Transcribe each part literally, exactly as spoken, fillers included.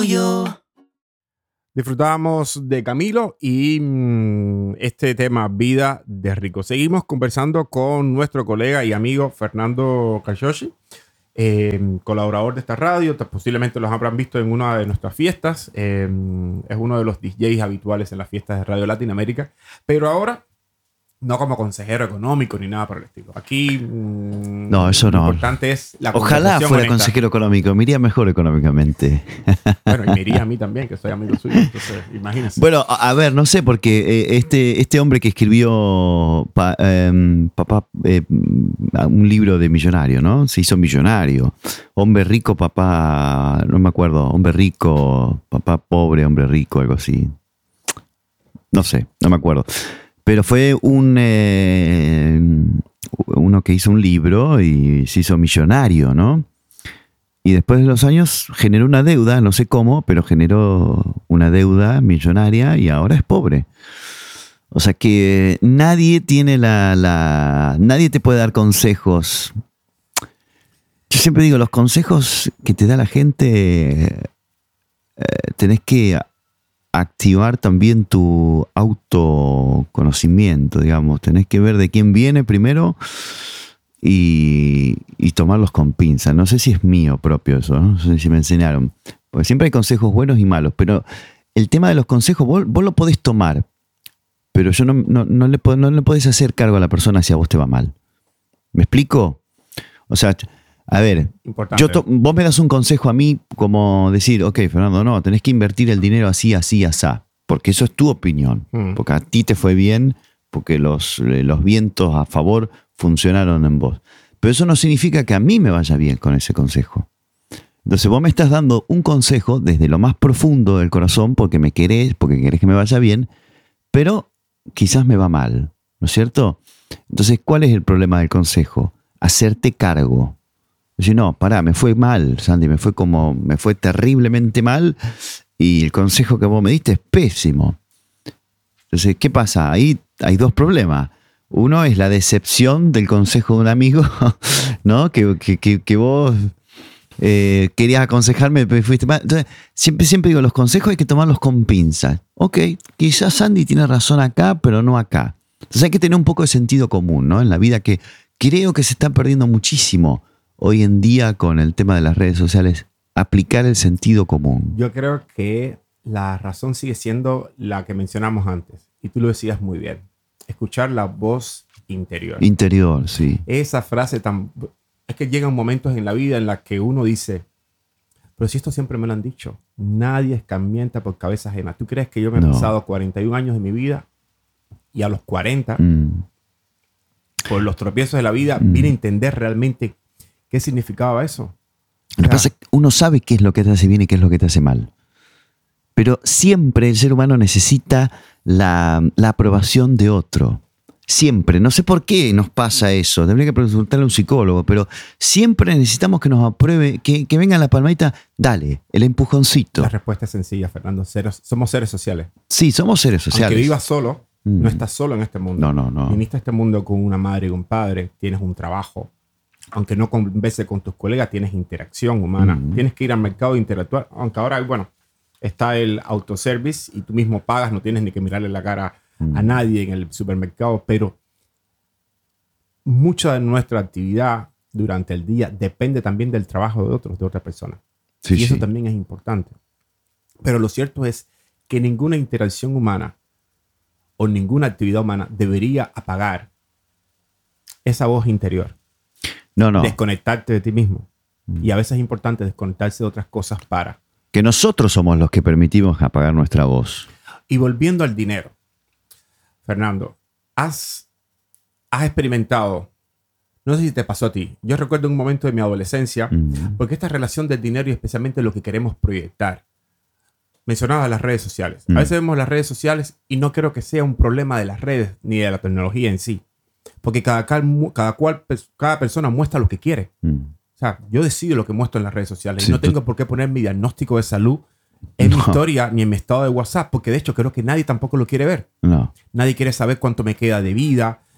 yo. Disfrutábamos de Camilo y mmm, este tema, Vida de Rico. Seguimos conversando con nuestro colega y amigo Fernando Calciocchi, eh, colaborador de esta radio. Posiblemente los habrán visto en una de nuestras fiestas. Eh, es uno de los D Js habituales en las fiestas de Radio Latinoamérica. Pero ahora, no como consejero económico ni nada por el estilo. Aquí mmm, no, eso no. Lo importante es la Ojalá fuera honesta. Consejero económico, me iría mejor económicamente. Bueno, y me iría a mí también, que soy amigo suyo. Entonces, imagínense. Bueno, a, a ver, no sé, porque eh, este, este hombre que escribió pa, eh, papá, eh, un libro de millonario, ¿no? Se hizo millonario. Hombre rico, papá, no me acuerdo. Hombre rico, papá pobre, hombre rico, algo así. No sé, no me acuerdo. Pero fue un eh, uno que hizo un libro y se hizo millonario, ¿no? Y después de los años generó una deuda, no sé cómo, pero generó una deuda millonaria y ahora es pobre. O sea que nadie tiene la, la nadie te puede dar consejos. Yo siempre digo, los consejos que te da la gente, eh, tenés que activar también tu autoconocimiento, digamos. Tenés que ver de quién viene primero y, y tomarlos con pinzas. No sé si es mío propio eso, ¿no? No sé si me enseñaron. Porque siempre hay consejos buenos y malos, pero el tema de los consejos, vos, vos lo podés tomar, pero yo no, no, no, le, no le podés hacer cargo a la persona si a vos te va mal. ¿Me explico? O sea, a ver, yo to- vos me das un consejo a mí como decir, ok, Fernando, no, tenés que invertir el dinero así, así, asá, porque eso es tu opinión, mm. porque a ti te fue bien, porque los, los vientos a favor funcionaron en vos. Pero eso no significa que a mí me vaya bien con ese consejo. Entonces vos me estás dando un consejo desde lo más profundo del corazón porque me querés, porque querés que me vaya bien, pero quizás me va mal, ¿no es cierto? Entonces, ¿cuál es el problema del consejo? Hacerte cargo. Decir, no, pará, me fue mal, Sandy, me fue como, me fue terriblemente mal y el consejo que vos me diste es pésimo. Entonces, ¿qué pasa? Ahí hay dos problemas. Uno es la decepción del consejo de un amigo, ¿no? Que, que, que, que vos eh, querías aconsejarme, pero fuiste mal. Entonces, siempre, siempre digo, los consejos hay que tomarlos con pinzas. Ok, quizás Sandy tiene razón acá, pero no acá. Entonces hay que tener un poco de sentido común, ¿no? En la vida, que creo que se está perdiendo muchísimo hoy en día con el tema de las redes sociales, aplicar el sentido común. Yo creo que la razón sigue siendo la que mencionamos antes, y tú lo decías muy bien. Escuchar la voz interior. Interior, sí. Esa frase tan... Es que llegan momentos en la vida en la que uno dice, pero si esto siempre me lo han dicho, nadie escarmienta por cabeza ajena. ¿Tú crees que yo me he no. pasado cuarenta y un años de mi vida y a los cuarenta, mm. por los tropiezos de la vida, mm. vine a entender realmente qué significaba eso? Lo que pasa es que uno sabe qué es lo que te hace bien y qué es lo que te hace mal. Pero siempre el ser humano necesita la, la aprobación de otro. Siempre. No sé por qué nos pasa eso. Debería que preguntarle a un psicólogo, pero siempre necesitamos que nos apruebe, que, que venga la palmadita, dale, el empujoncito. La respuesta es sencilla, Fernando. Seres, somos seres sociales. Sí, somos seres sociales. Aunque vivas solo, mm. no estás solo en este mundo. No, no, no. Viniste a este mundo con una madre y un padre, tienes un trabajo. Aunque no converses con tus colegas, tienes interacción humana. Mm. Tienes que ir al mercado e interactuar. Aunque ahora, bueno, está el autoservice y tú mismo pagas, no tienes ni que mirarle la cara mm. a nadie en el supermercado, pero mucha de nuestra actividad durante el día depende también del trabajo de otros, de otras personas. Sí, y eso sí. también es importante. Pero lo cierto es que ninguna interacción humana o ninguna actividad humana debería apagar esa voz interior. No, no. Desconectarte de ti mismo. Mm. Y a veces es importante desconectarse de otras cosas para... Que nosotros somos los que permitimos apagar nuestra voz. Y volviendo al dinero, Fernando, has, has experimentado, no sé si te pasó a ti, yo recuerdo un momento de mi adolescencia, mm. porque esta relación del dinero y especialmente lo que queremos proyectar, mencionaba las redes sociales. Mm. A veces vemos las redes sociales y no creo que sea un problema de las redes ni de la tecnología en sí, porque cada, cada, cual, cada persona muestra lo que quiere. Mm. O sea, yo decido lo que muestro en las redes sociales. Sí, y no tengo por qué poner mi diagnóstico de salud en no. mi historia ni en mi estado de WhatsApp, porque de hecho creo que nadie tampoco lo quiere ver. No. Nadie quiere saber cuánto me queda de vida,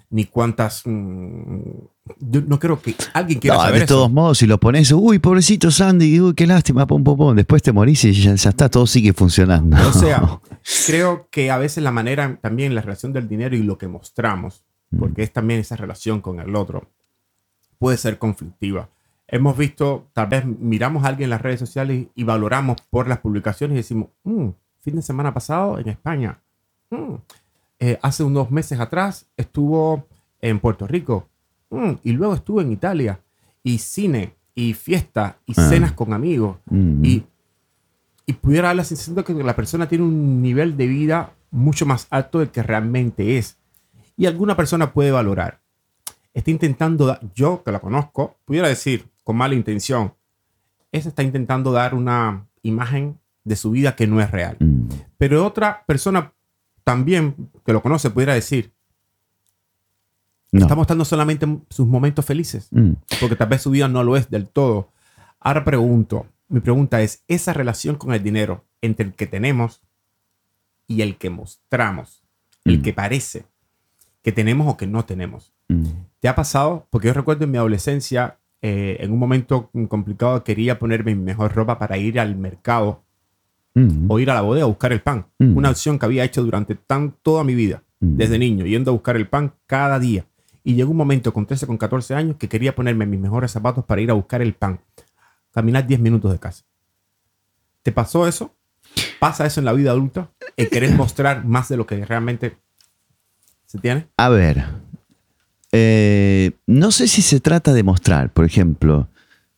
ni cuántas... Mmm, yo no creo que alguien quiera no, saber de eso. todos modos, si lo pones, uy, pobrecito Sandy, uy, qué lástima, pum, pum, pum. Después te morís y ya, ya está, todo sigue funcionando. O sea, creo que a veces la manera, también la relación del dinero y lo que mostramos, porque es también esa relación con el otro, puede ser conflictiva. Hemos visto, tal vez miramos a alguien en las redes sociales y valoramos por las publicaciones y decimos, mm, fin de semana pasado en España, mm, eh, hace unos meses atrás estuvo en Puerto Rico, mm, y luego estuvo en Italia, y cine, y fiesta, y ah. cenas con amigos, mm. y, y pudiera dar la sensación de que la persona tiene un nivel de vida mucho más alto del que realmente es. Y alguna persona puede valorar. Está intentando, da- yo que la conozco, pudiera decir con mala intención, esa está intentando dar una imagen de su vida que no es real. Mm. Pero otra persona también que lo conoce pudiera decir, no. Está mostrando solamente sus momentos felices, mm. porque tal vez su vida no lo es del todo. Ahora pregunto, mi pregunta es, esa relación con el dinero entre el que tenemos y el que mostramos, mm. el que parece que tenemos o que no tenemos. Mm. ¿Te ha pasado? Porque yo recuerdo en mi adolescencia, eh, en un momento complicado, quería ponerme mi mejor ropa para ir al mercado mm. o ir a la bodega a buscar el pan. Mm. Una opción que había hecho durante tan, toda mi vida, mm. desde niño, yendo a buscar el pan cada día. Y llegó un momento con trece, con catorce años que quería ponerme mis mejores zapatos para ir a buscar el pan. Caminar diez minutos de casa. ¿Te pasó eso? ¿Pasa eso en la vida adulta? ¿El querer mostrar más de lo que realmente se tiene? A ver, eh, no sé si se trata de mostrar. Por ejemplo,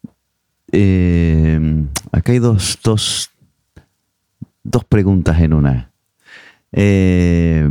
eh, acá hay dos, dos, dos preguntas en una. Eh,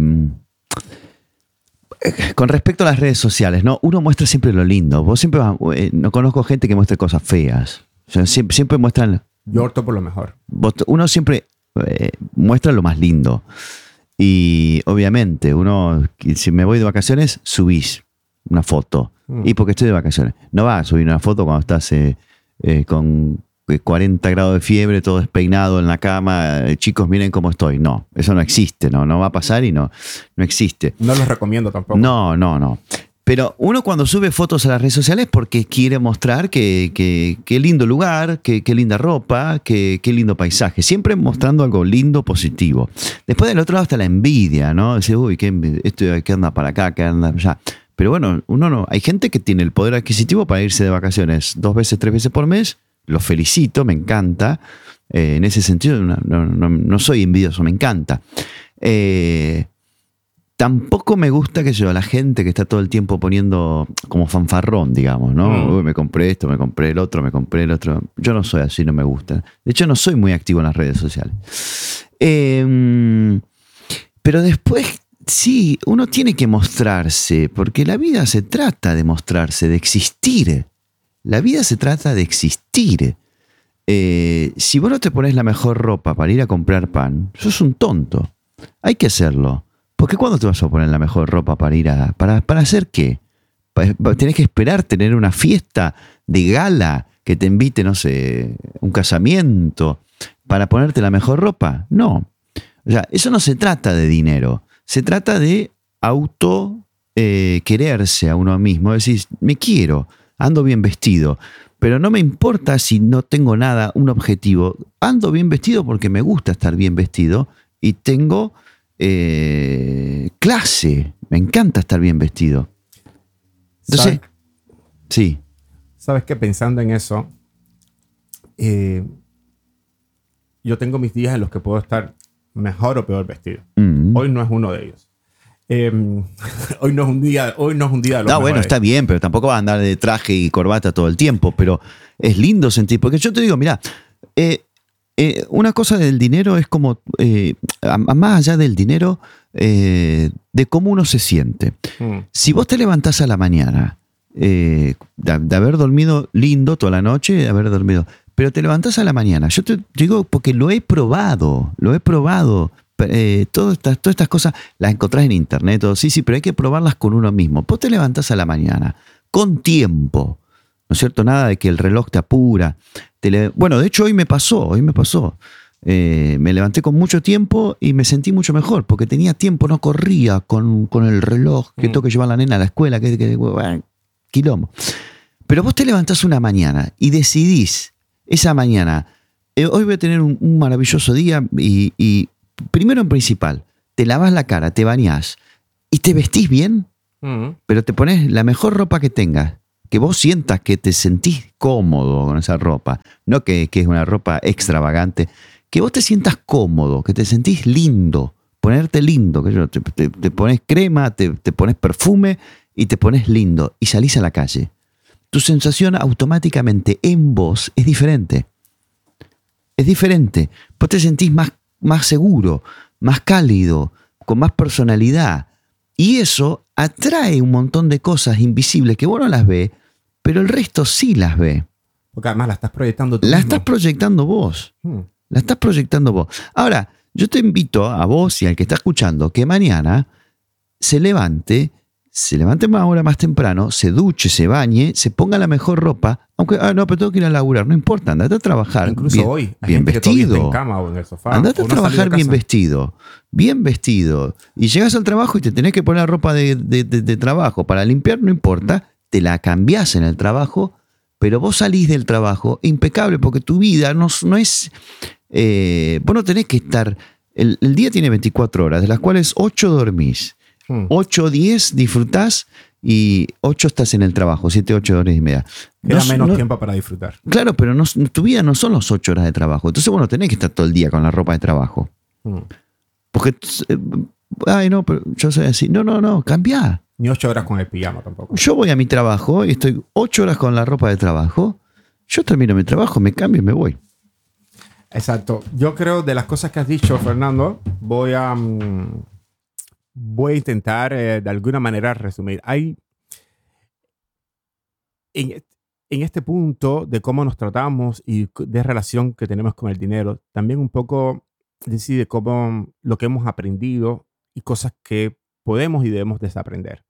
con respecto a las redes sociales, ¿no? Uno muestra siempre lo lindo. Vos siempre vas, eh, no conozco gente que muestre cosas feas. O sea, siempre, siempre muestran... Yo opto por lo mejor. Uno siempre eh, muestra lo más lindo. Y obviamente, uno, si me voy de vacaciones, subís una foto. Mm. Y porque estoy de vacaciones. No vas a subir una foto cuando estás eh, eh, con cuarenta grados de fiebre, todo despeinado en la cama. Eh, chicos, miren cómo estoy. No, eso no existe. No, no va a pasar y no, no existe. No los recomiendo tampoco. No, no, no. Pero uno cuando sube fotos a las redes sociales es porque quiere mostrar que, que, que lindo lugar, que, que linda ropa, que, que lindo paisaje. Siempre mostrando algo lindo, positivo. Después del otro lado está la envidia, ¿no? Dice, uy, ¿qué, esto, ¿qué anda para acá? ¿Qué anda allá? Pero bueno, uno no. Hay gente que tiene el poder adquisitivo para irse de vacaciones dos veces, tres veces por mes. Los felicito, me encanta. Eh, en ese sentido, no, no, no, no soy envidioso, me encanta. Eh... Tampoco me gusta que yo, la gente que está todo el tiempo poniendo como fanfarrón, digamos, ¿no? Mm. Uy, me compré esto, me compré el otro, me compré el otro. Yo no soy así, no me gusta. De hecho, no soy muy activo en las redes sociales. Eh, pero después, sí, uno tiene que mostrarse, porque la vida se trata de mostrarse, de existir. La vida se trata de existir. Eh, si vos no te pones la mejor ropa para ir a comprar pan, sos un tonto. Hay que hacerlo. Porque ¿cuándo te vas a poner la mejor ropa para ir a... ¿Para, para hacer qué? ¿Tenés que esperar tener una fiesta de gala que te invite, no sé, un casamiento para ponerte la mejor ropa? No. O sea, eso no se trata de dinero. Se trata de auto eh, quererse a uno mismo. Decir, me quiero, ando bien vestido. Pero no me importa si no tengo nada, un objetivo. Ando bien vestido porque me gusta estar bien vestido y tengo... Eh, clase, me encanta estar bien vestido. Entonces, ¿sabes? Sí. ¿Sabes qué? Pensando en eso, eh, yo tengo mis días en los que puedo estar mejor o peor vestido. Mm-hmm. Hoy no es uno de ellos. Eh, hoy no es un día, hoy no es un día de los No, bueno, mejores. Está bien, pero tampoco vas a andar de traje y corbata todo el tiempo. Pero es lindo sentir, porque yo te digo, mira, eh, Eh, una cosa del dinero es como, eh, a, a más allá del dinero, eh, de cómo uno se siente. Mm. Si vos te levantás a la mañana, eh, de, de haber dormido lindo toda la noche, de haber dormido, pero te levantás a la mañana, yo te digo porque lo he probado, lo he probado. Eh, todas, estas, todas estas cosas las encontrás en internet, todo, sí, sí, pero hay que probarlas con uno mismo. Vos te levantás a la mañana, con tiempo, ¿no es cierto? Nada de que el reloj te apura. Te le... Bueno, de hecho hoy me pasó, hoy me pasó. Eh, me levanté con mucho tiempo y me sentí mucho mejor, porque tenía tiempo, no corría con, con el reloj, que mm. tengo que llevar a la nena a la escuela, que, que, que quilombo. Pero vos te levantás una mañana y decidís, esa mañana, eh, hoy voy a tener un, un maravilloso día y, y primero en principal, te lavas la cara, te bañás y te vestís bien, mm. pero te pones la mejor ropa que tengas, que vos sientas que te sentís cómodo con esa ropa, no que, que es una ropa extravagante, que vos te sientas cómodo, que te sentís lindo, ponerte lindo, que te, te, te pones crema, te, te pones perfume y te pones lindo y salís a la calle. Tu sensación automáticamente en vos es diferente. Es diferente. Vos te sentís más, más seguro, más cálido, con más personalidad. Y eso atrae un montón de cosas invisibles que vos no las ves, pero el resto sí las ve. Porque además la estás proyectando tú La mismo. estás proyectando vos. Hmm. La estás proyectando vos. Ahora, yo te invito a vos y al que está escuchando que mañana se levante, se levante una hora más temprano, se duche, se bañe, se ponga la mejor ropa, aunque, ah, no, pero tengo que ir a laburar, no importa, andate a trabajar. Incluso bien, hoy, hay bien gente vestido. Que está en cama o en el sofá. Andate a trabajar bien vestido, bien vestido. Y llegas al trabajo y te tenés que poner ropa de, de, de, de trabajo. Para limpiar no importa, te la cambiás en el trabajo, pero vos salís del trabajo impecable, porque tu vida no, no es... Eh, vos no tenés que estar... El, el día tiene veinticuatro horas, de las cuales ocho dormís. ocho o diez disfrutás y ocho estás en el trabajo, siete, ocho horas y media. Queda no, menos no, tiempo para disfrutar. Claro, pero no, tu vida no son las ocho horas de trabajo. Entonces vos no tenés que estar todo el día con la ropa de trabajo. Mm. Porque, eh, ay no, pero yo soy así. No, no, no, cambiá. Ni ocho horas con el pijama tampoco. Yo voy a mi trabajo y estoy ocho horas con la ropa de trabajo. Yo termino mi trabajo, me cambio y me voy. Exacto. Yo creo de las cosas que has dicho, Fernando, voy a... Um, Voy a intentar eh, de alguna manera resumir. Hay en, en este punto de cómo nos tratamos y de relación que tenemos con el dinero, también un poco decide cómo lo que hemos aprendido y cosas que podemos y debemos desaprender.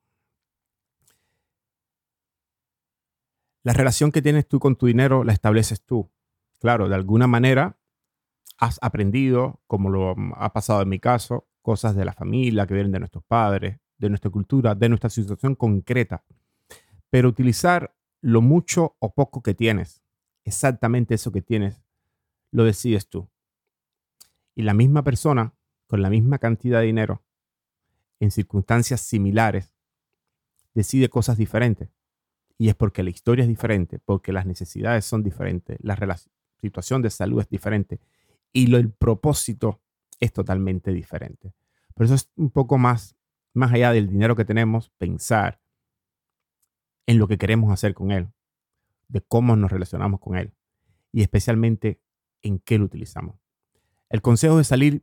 La relación que tienes tú con tu dinero la estableces tú. Claro, de alguna manera has aprendido, como lo ha pasado en mi caso, cosas de la familia que vienen de nuestros padres, de nuestra cultura, de nuestra situación concreta. Pero utilizar lo mucho o poco que tienes, exactamente eso que tienes, lo decides tú. Y la misma persona, con la misma cantidad de dinero, en circunstancias similares, decide cosas diferentes. Y es porque la historia es diferente, porque las necesidades son diferentes, la relación, situación de salud es diferente y lo, el propósito es totalmente diferente. Por eso es un poco más, más allá del dinero que tenemos, pensar en lo que queremos hacer con él, de cómo nos relacionamos con él y especialmente en qué lo utilizamos. El consejo de salir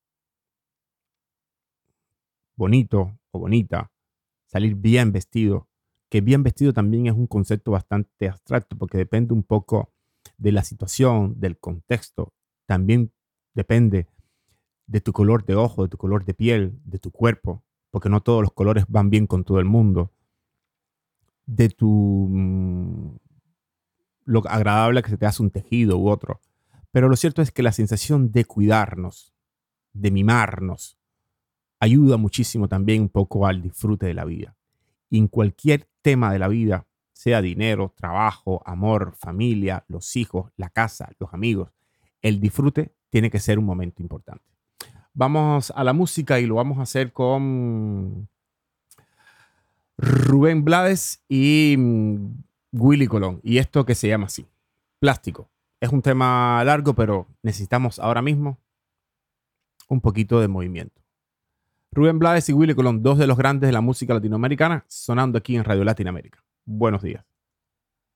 bonito o bonita, salir bien vestido, que bien vestido también es un concepto bastante abstracto porque depende un poco de la situación, del contexto, también depende de tu color de ojo, de tu color de piel, de tu cuerpo, porque no todos los colores van bien con todo el mundo, de tu mmm, lo agradable que se te hace un tejido u otro. Pero lo cierto es que la sensación de cuidarnos, de mimarnos, ayuda muchísimo también un poco al disfrute de la vida. Y en cualquier tema de la vida, sea dinero, trabajo, amor, familia, los hijos, la casa, los amigos, el disfrute tiene que ser un momento importante. Vamos a la música y lo vamos a hacer con Rubén Blades y Willy Colón. Y esto que se llama así, Plástico. Es un tema largo, pero necesitamos ahora mismo un poquito de movimiento. Rubén Blades y Willy Colón, dos de los grandes de la música latinoamericana, sonando aquí en Radio Latinoamérica. Buenos días.